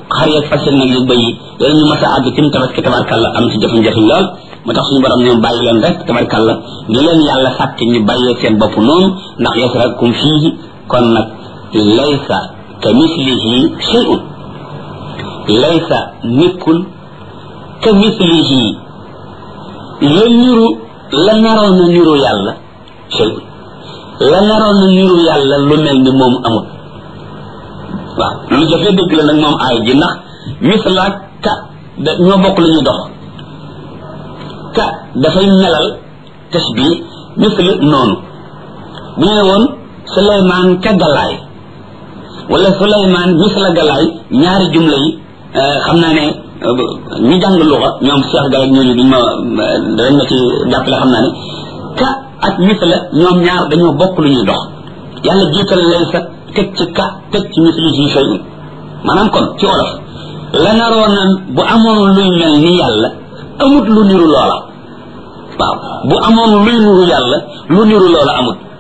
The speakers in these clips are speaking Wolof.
xar yeeg fas yeeg nag yu bëy yi yéen ñu mas a àgg ci tabaski tabarkàlla am ci jafe-jafe lool moo tax suñu borom ñoom bàyyi leen rek tabarkàlla ñu leen yàlla sàkk ñu bàyyee seen bopp noonu ndax yasrakum fiihi kon nag laysa ka mislihi shay'un laysa nekkul ka mislihi la niru la naroon na niru yàlla shay'un la naroon na niru yàlla lu mel ni moom amul waaw lu jafee dëgg la nag moom aay ji ndax misla ka da ñoo bokk lu ñuy dox ka dafay melal tasbih misla noonu bu ñu ne woon Suleymaan ka galaay wala Suleymaan misla galaay ñaari jumla yi xam naa ne ñu jàng luxa ñoom Cheikh Gala ñooñu duñ dañ ma ci jàppale xam naa ne ka ak misla ñoom ñaar dañoo bokk lu ñuy dox yàlla jiital laysa teg ci ka teg ci mislihi shay'un maanaam kon ci olof la naroona bu amoon luy mel ni yàlla amut lu niru loola waaw bu amoon luy niru yàlla lu niru loola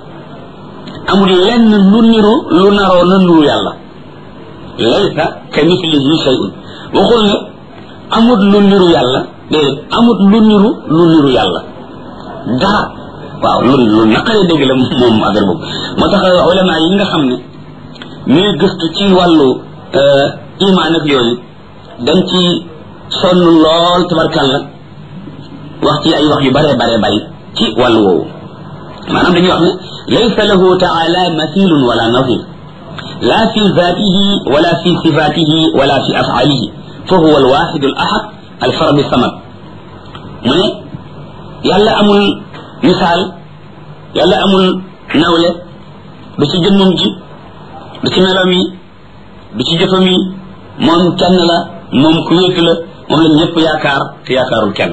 amul lenn lu niru lu naroona niru yàlla laysa ka mislihi shay'un waxul ne amut lu niru yàlla déedéet amut lu niru yàlla dara waaw lu naqaree dégg la moom affaire boobu moo tax ulama yi nga xam ne ñuy gëstu ci wàllu imaan ak yooyu dañ ci sonn lool tabarkàlla wax ci ay wax yu bare bari ci wàllu woowu maanaam dañuy wax ne laysa lahu taala mathilun wala nazir la fi zatihi wala fi sifatihi wala fi af'alihi fa huwa alwahid alahad alfarad samad mu ne yàlla amul misaal yàlla amul nawle du ci jëmmam ji du ci melam yi du ci jëfam yi moom kenn la moom ku wéetu la moom la ñëpp yaakaar te yaakaarul kenn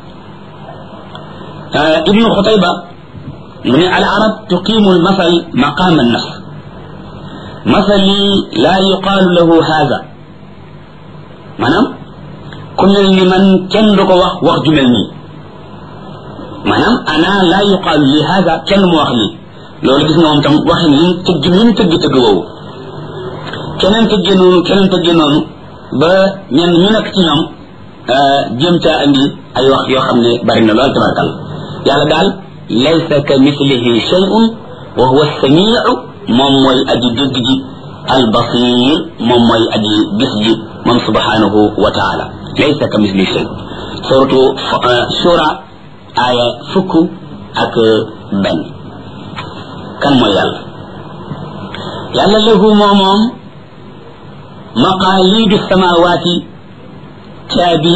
ibnu xutayba mu ne al arab tuqimu al masal maqam an nafs masali la yuqaalu lahu haza maanaam ku mel ni man kenn du ko wax ju mel nii maanaam ana la yuqaalu li haza kenn mu wax lii loolu gis nga moom tam waxin lim tëgg woowu keneen tëggee noonu ba ñenn ñu nekk ci ñoom jéem caa andi ay wax yoo xam ne bari na lool tabarkal yàlla daal laysa ka mislihi shay'un wa huwa as-sami'u moom mooy aji dégg ji al-basir moom mooy aji gis ji moom subhanahu wa ta'ala laysa ka mislihi shay'un suratu shura aya fukk ak benn kan mooy yàlla lahu moom maqalidu samawati caabi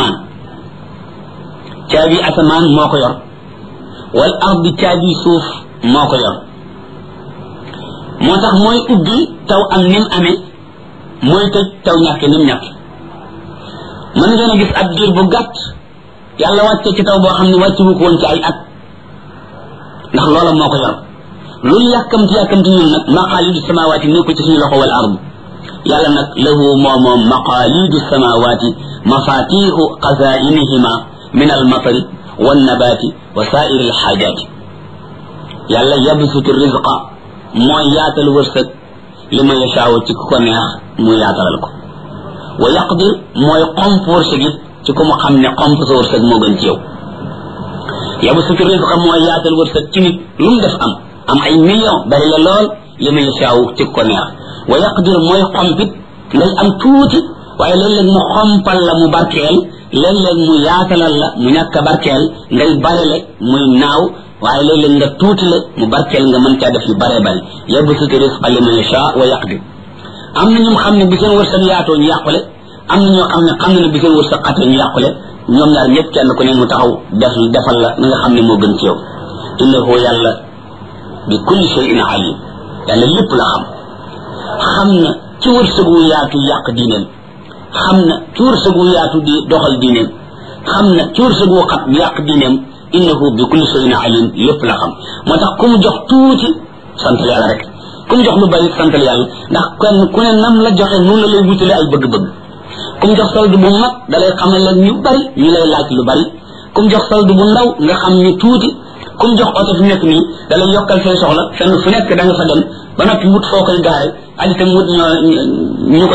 asamaan moo ko yor wal ardi caabi suuf moo ko yor moo tax mooy ubbi taw am nim amee mooy tëj taw ñàkke nim ñàkke mën ngeen a gis ab diir bu gàtt yàlla wàcce ci taw boo xam ne wàcce wu ko woon ci ay at ndax loola moo ko yor lu yàkkamti ñun nag maqalidu samawati nekku ci suñu loxo wal ardi yàlla nag lahu moom maqalidu samawati mafatihu qazainihima min almatari wannabati wa sairi alxaajati yàlla yabsutu rizqa mooy yaatal wërsëg li ma yashaawu ci ku ko neex mu yaatalal ko wa yaqdir mooy xomp wërsëg it ci ku mu xam ne xomp sa wërsëg moo gën ci yow yabsutu rizqa mooy yaatal wërsëg ci nit lu mu def am ay million bari la lool li ma yashaawu ci ku ko neex wa yaqdir mooy xompit ngay am tuuti waaye léeg-léeg mu xompal la mu barkeel léeg-léeg mu yaatalal la mu ñàkk a barkeel ngay barele muy naaw waaye léeg-léeg nga tuuti la mu barkeel nga mën caa def yu bare bari yabsutu rizqa liman yasha wa yaqdir am na ñum xam ne bi seen wërsëg yaatoo ñu yàqule am na ñoo xam ne bi seen wërsëg xatee ñu yàqule ñoom ñaar ñëpp kenn ku ne mu taxaw defal la na nga xam ne moo gën ci yow innahu yàlla bi kulli shay'in alim yàlla lépp la xam na ci wërsëgu yaatu yàq diineem xam na ci wërsëgu yaatu di doxal diineem xam na ci wërsëgu xat yàq diineem innahu bi kulli shay'in alim lépp la xam moo tax ku mu jox tuuti santal yàlla rek ku mu jox lu bari santal yàlla ndax kenn ku ne nam la joxe noonu la lay wutale ay bëgg-bëgg ku mu jox solde bu mag da lay xamal leen ñu bari ñu lay laaj lu bari ku mu jox solde bu ndaw nga xam ñu tuuti ku mu jox oto fi nekk nii da lay yokkal say soxla fenn fu nekk da nga fa dem ba noppi wut foo koy gaare ak itam wut ñu koy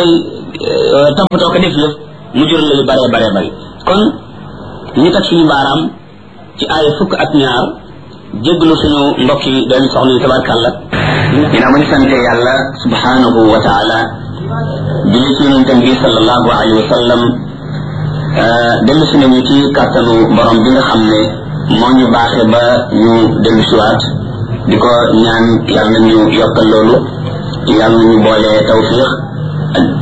toppatoo ko def yëf mu jural la yu bare bari kon ñu teg suñu baaraam ci aaya fukk ak ñaar jéglu suñu mbokk yi doon soxna yi tabarkàlla ginnaaw ma ñu sante yàlla subhanahu wa taala julli ci yonentam bi sallallahu alayhi wa sallam dellu si nañu ci kàttanu borom bi nga xam ne moo ñu baaxe ba ñu dellu siwaat di ko ñaan yàlla nañu yokkal loolu yàlla nañu boole tawfiq